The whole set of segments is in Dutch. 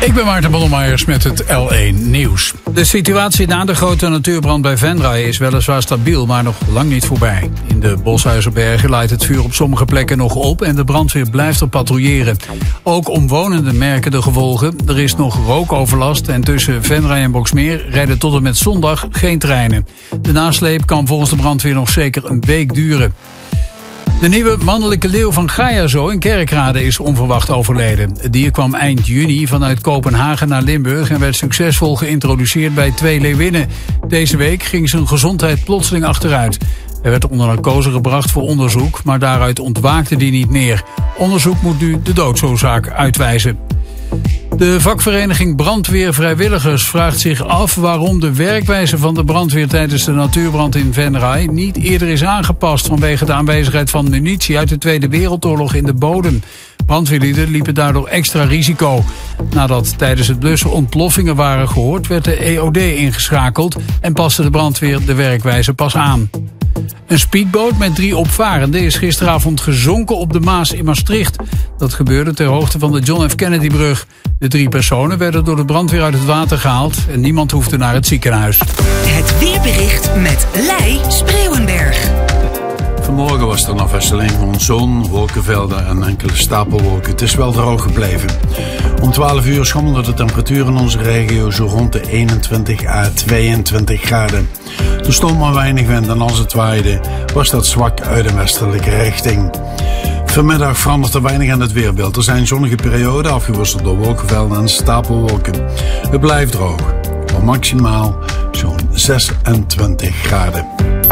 Ik ben Maarten Bonnemeyers met het L1 Nieuws. De situatie na de grote natuurbrand bij Venray is weliswaar stabiel, maar nog lang niet voorbij. In de Boshuizenbergen laait het vuur op sommige plekken nog op en de brandweer blijft er patrouilleren. Ook omwonenden merken de gevolgen. Er is nog rookoverlast en tussen Venray en Boxmeer rijden tot en met zondag geen treinen. De nasleep kan volgens de brandweer nog zeker een week duren. De nieuwe mannelijke leeuw van Gaiazo in Kerkrade is onverwacht overleden. Het dier kwam eind juni vanuit Kopenhagen naar Limburg en werd succesvol geïntroduceerd bij 2 leeuwinnen. Deze week ging zijn gezondheid plotseling achteruit. Hij werd onder narcose gebracht voor onderzoek, maar daaruit ontwaakte hij niet meer. Onderzoek moet nu de doodsoorzaak uitwijzen. De vakvereniging Brandweervrijwilligers vraagt zich af waarom de werkwijze van de brandweer tijdens de natuurbrand in Venray niet eerder is aangepast vanwege de aanwezigheid van munitie uit de Tweede Wereldoorlog in de bodem. Brandweerlieden liepen daardoor extra risico. Nadat tijdens het blussen ontploffingen waren gehoord, werd de EOD ingeschakeld en paste de brandweer de werkwijze pas aan. Een speedboot met 3 opvarenden is gisteravond gezonken op de Maas in Maastricht. Dat gebeurde ter hoogte van de John F. Kennedy-brug. De 3 personen werden door de brandweer uit het water gehaald en niemand hoefde naar het ziekenhuis. Het weerbericht met Lei Spreeuwenberg. Vanmorgen was er nog wisseling van zon, wolkenvelden en enkele stapelwolken. Het is wel droog gebleven. Om 12 uur schommelde de temperatuur in onze regio zo rond de 21 à 22 graden. Er stond maar weinig wind en als het waaide was dat zwak uit een westelijke richting. Vanmiddag verandert er weinig aan het weerbeeld. Er zijn zonnige perioden afgewisseld door wolkenvelden en stapelwolken. Het blijft droog, voor maximaal zo'n 26 graden.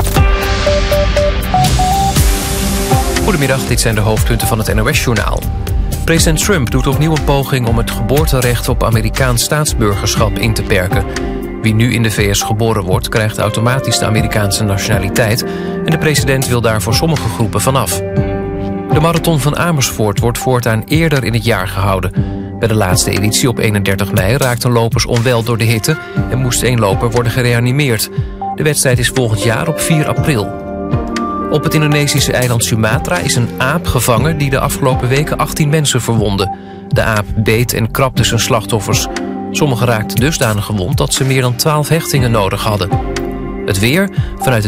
Goedemiddag, dit zijn de hoofdpunten van het NOS-journaal. President Trump doet opnieuw een poging om het geboorterecht op Amerikaans staatsburgerschap in te perken. Wie nu in de VS geboren wordt, krijgt automatisch de Amerikaanse nationaliteit en de president wil daar voor sommige groepen vanaf. De marathon van Amersfoort wordt voortaan eerder in het jaar gehouden. Bij de laatste editie op 31 mei raakten lopers onwel door de hitte en moest 1 loper worden gereanimeerd. De wedstrijd is volgend jaar op 4 april. Op het Indonesische eiland Sumatra is een aap gevangen die de afgelopen weken 18 mensen verwondde. De aap beet en krabde zijn slachtoffers. Sommigen raakten dusdanig gewond dat ze meer dan 12 hechtingen nodig hadden. Het weer, vanuit